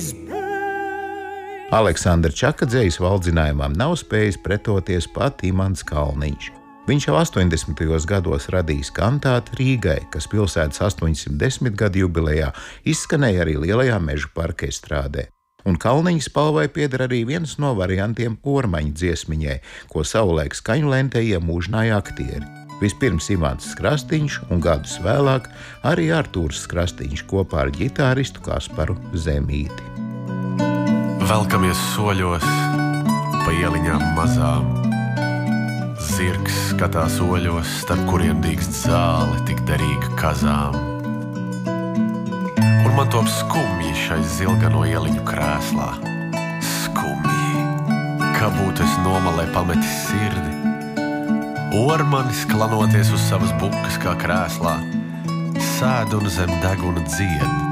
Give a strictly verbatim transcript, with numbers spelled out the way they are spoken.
his pain. Aleksandra Čaka dzejas valdzinājumam nav spējis pretoties pat Imants Kalniņš. Viņš jau astoņdesmitajos gados radījis kantātu Rīgai, kas pilsētas astoņsimt desmit gadu jubilejā izskanēja arī Lielajā Meža parka estrādē. Un Kalniņa spalvai pieder arī viens no variantiem Ormaņa dziesmiņai, ko savulaik skaņu lentē iemūžināja aktieri. Vispirms Imants Skrastiņš un gadus vēlāk arī Artūrs Skrastiņš kopā ar ģitāristu Kasparu Zemīti. Velkamies soļos pa ieliņām mazām. Zirgs skatās oļos, starp kuriem dīkst zāle tik derīga kazām. Un man top skumji šai zilgano ieliņu krēslā. Skumji, kā būtu es nomalē pametis sirdi. Ormanis klanoties uz savas bukas kā krēslā, sēd un zem deguna dzied.